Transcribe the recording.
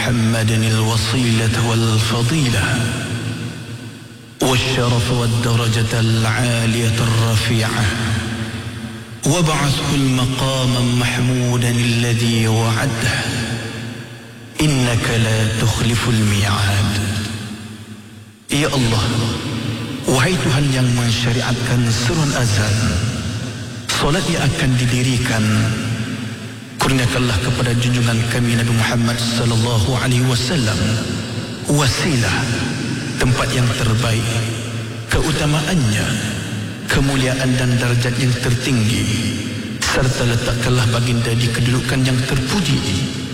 محمد الوصيلة والفضيلة والشرف والدرجة العالية الرفيعة وابعثه المقام محمودا الذي وعده إنك لا تخلف الميعاد. Ya Allah, wahai Tuhan yang mensyariatkan seruan azan, solat yang akan didirikan, kurniakanlah kepada junjungan kami Nabi Muhammad sallallahu alaihi wasallam wasilah, tempat yang terbaik, keutamaannya, kemuliaan dan darjat yang tertinggi, serta letakkanlah baginda di kedudukan yang terpuji